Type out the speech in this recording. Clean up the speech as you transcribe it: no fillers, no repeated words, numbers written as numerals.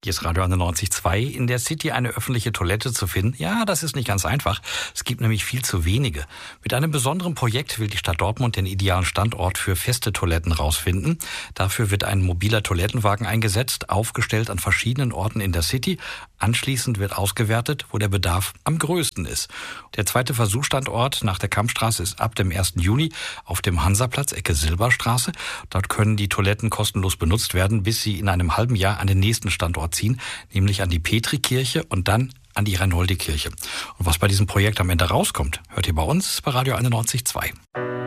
Hier ist Radio 91.2. In der City eine öffentliche Toilette zu finden, ja, das ist nicht ganz einfach. Es gibt nämlich viel zu wenige. Mit einem besonderen Projekt will die Stadt Dortmund den idealen Standort für feste Toiletten rausfinden. Dafür wird ein mobiler Toilettenwagen eingesetzt, aufgestellt an verschiedenen Orten in der City. Anschließend wird ausgewertet, wo der Bedarf am größten ist. Der zweite Versuchsstandort nach der Kampstraße ist ab dem 1. Juni auf dem Hansaplatz, Ecke Silberstraße. Dort können die Toiletten kostenlos benutzt werden, bis sie in einem halben Jahr an den nächsten Standort ziehen, nämlich an die Petrikirche und dann an die Reinoldi-Kirche. Und was bei diesem Projekt am Ende rauskommt, hört ihr bei uns bei Radio 91.2.